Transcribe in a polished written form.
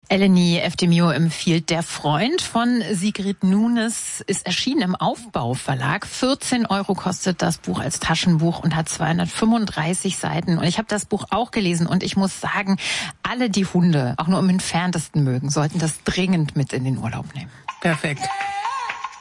Eleni Efthimiou empfiehlt Der Freund von Sigrid Nunes, ist erschienen im Aufbau-Verlag. 14 € kostet das Buch als Taschenbuch und hat 235 Seiten. Und ich habe das Buch auch gelesen und ich muss sagen, alle, die Hunde auch nur im Entferntesten mögen, sollten das dringend mit in den Urlaub nehmen. Perfekt.